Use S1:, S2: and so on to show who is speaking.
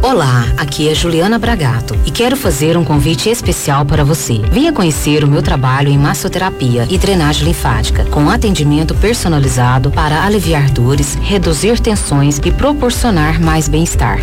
S1: Olá, aqui é Juliana Bragato e quero fazer um convite especial para você. Venha conhecer o meu trabalho em massoterapia e drenagem linfática, com atendimento personalizado para aliviar dores, reduzir tensões e proporcionar mais bem-estar.